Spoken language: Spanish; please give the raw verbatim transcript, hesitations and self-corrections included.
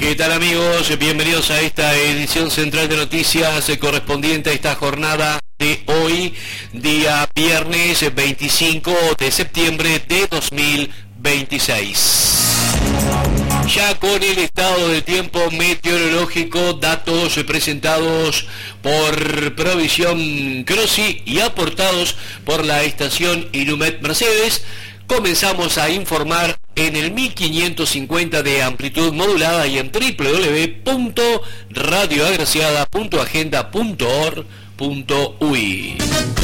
¿Qué tal, amigos? Bienvenidos a esta edición central de noticias correspondiente a esta jornada de hoy, día viernes veinticinco de septiembre de dos mil veintiséis. Ya con el estado del tiempo meteorológico, datos presentados por Provisión Crossi y aportados por la estación Inumet Mercedes, comenzamos a informar en el mil quinientos cincuenta de amplitud modulada y en doble u doble u doble u punto radio agraciada punto agenda punto org punto u i.